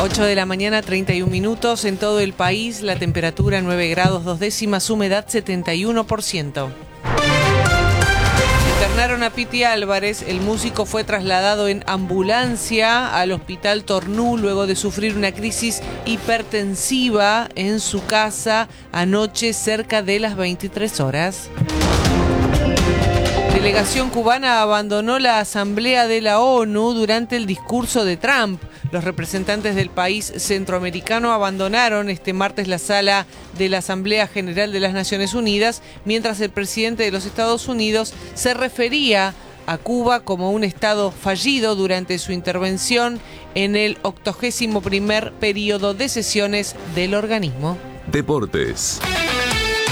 8 de la mañana, 31 minutos. En todo el país, la temperatura 9 grados 2 décimas, humedad 71%. Internaron a Piti Álvarez. El músico fue trasladado en ambulancia al hospital Tornú luego de sufrir una crisis hipertensiva en su casa anoche cerca de las 23 horas. Delegación cubana abandonó la Asamblea de la ONU durante el discurso de Trump. Los representantes del país centroamericano abandonaron este martes la sala de la Asamblea General de las Naciones Unidas, mientras el presidente de los Estados Unidos se refería a Cuba como un estado fallido durante su intervención en el 81º periodo de sesiones del organismo. Deportes.